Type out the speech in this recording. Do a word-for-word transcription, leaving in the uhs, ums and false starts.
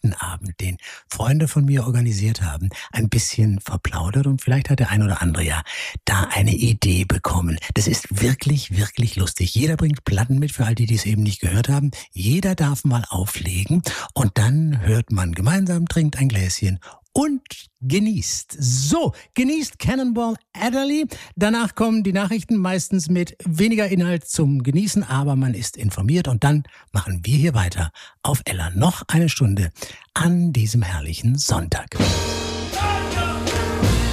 Plattenabend, den Freunde von mir organisiert haben, ein bisschen verplaudert und vielleicht hat der ein oder andere ja da eine Idee bekommen. Das ist wirklich, wirklich lustig. Jeder bringt Platten mit, für all die, die es eben nicht gehört haben. Jeder darf mal auflegen und dann hört man gemeinsam, trinkt ein Gläschen und genießt. So, genießt Cannonball Adderley. Danach kommen die Nachrichten meistens mit weniger Inhalt zum Genießen, aber man ist informiert und dann machen wir hier weiter auf Ella noch eine Stunde an diesem herrlichen Sonntag.